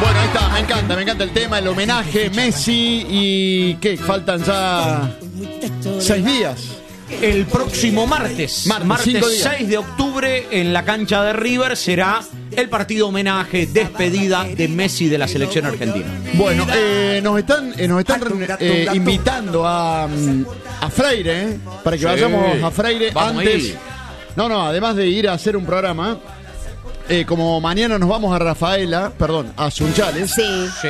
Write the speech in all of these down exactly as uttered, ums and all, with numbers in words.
Bueno, ahí está, me encanta, me encanta el tema, el homenaje, Messi y... ¿qué? Faltan ya seis días. El próximo martes, Martes, martes seis de octubre, en la cancha de River, será el partido homenaje, despedida de Messi de la selección argentina. Bueno, eh, nos están, eh, nos están eh, invitando a, a Freire, eh, para que Sí. vayamos a Freire Vamos antes. ahí. No, no, además de ir a hacer un programa, eh, como mañana nos vamos a Rafaela, perdón, a Sunchales, Sí. Sí,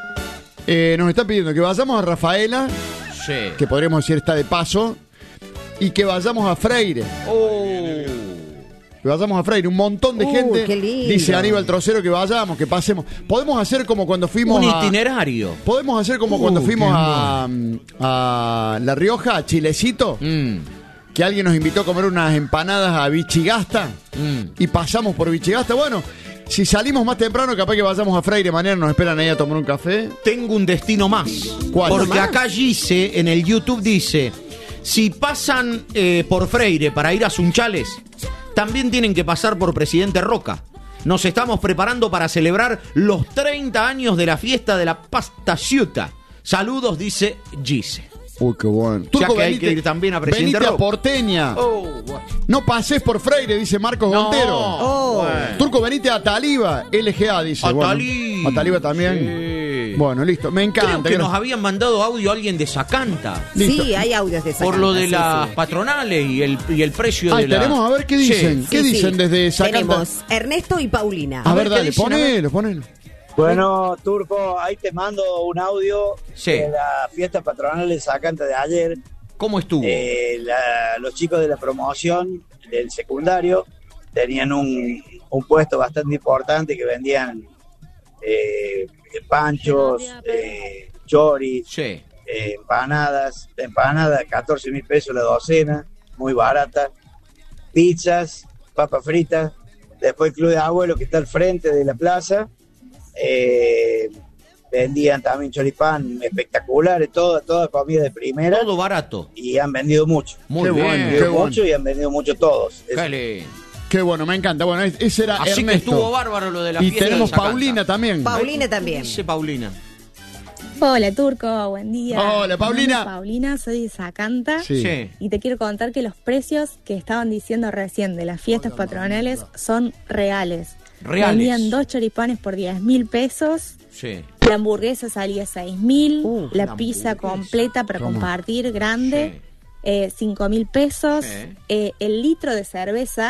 eh, nos están pidiendo que vayamos a Rafaela, sí. que podríamos decir está de paso, y que vayamos a Freire. Oh. Que vayamos a Freire, un montón de Uh, gente. qué lindo. Dice Aníbal Trocero que vayamos, que pasemos. Podemos hacer como cuando fuimos Un a... itinerario. Podemos hacer como Uh, cuando fuimos qué a, a La Rioja, a Chilecito, Mm, que alguien nos invitó a comer unas empanadas a Bichigasta mm. y pasamos por Bichigasta. Bueno, si salimos más temprano, capaz que vayamos a Freire. Mañana nos esperan ahí a tomar un café. Tengo un destino más. ¿Cuál? Porque ¿Más? acá dice, en el YouTube dice, si pasan eh, por Freire para ir a Sunchales, también tienen que pasar por Presidente Roca. Nos estamos preparando para celebrar los treinta años de la fiesta de la pasta ciuta. Saludos, dice Gise. Uy, qué bueno. O sea que hay que ir también a Presidente venite a Roca. Porteña. Oh, bueno. No pases por Freire, dice Marcos No. Gontero. Oh. Bueno. Turco, venite a Taliba, L G A, dice. A Bueno, Taliba. a Taliba también. Sí. Bueno, listo. Me encanta. Creo que Gracias. nos habían mandado audio a alguien de Sacanta. Listo. Sí, hay audios de esa Por lo canta, de sí, las sí. patronales y el, y el precio Ay, de la... tenemos a ver qué dicen. Sí. ¿Qué Sí, dicen sí. desde Sacanta? Tenemos Ernesto y Paulina. A, A ver, ver, ¿qué dale, dicen? A ver. ponelo, ponelo. Bueno, Turco, ahí te mando un audio Sí. de la fiesta patronal de Sacanta de ayer. ¿Cómo estuvo? Eh, la- los chicos de la promoción del secundario tenían un, un puesto bastante importante que vendían eh, panchos, eh, choris, Sí. eh, empanadas, empanadas, catorce mil pesos la docena, muy barata, pizzas, papas fritas, después el Club de Abuelos que está al frente de la plaza, eh, vendían también choripán espectaculares, toda, toda comida de primera, Todo barato. y han vendido mucho. Muy Qué bien. bueno, Han qué vendido bueno. mucho y han vendido mucho todos. Es- Qué lindo. Qué bueno, me encanta. Bueno, es- ese era Así que Ernesto. estuvo bárbaro lo de la Y fiesta tenemos de Sacanta. Paulina también. Paulina también. Dice Paulina. Hola Turco, buen día. Hola, Paulina. Mi nombre es Paulina, soy de Sacanta. Sí. Sí. Y te quiero contar que los precios que estaban diciendo recién de las fiestas patronales son reales. Reales. Vendían dos choripanes por diez mil pesos. Sí. La hamburguesa salía seis mil. Uh, la la pizza hamburguesa. completa para Toma. compartir grande, Sí. eh, cinco mil pesos. Sí. Eh, el litro de cerveza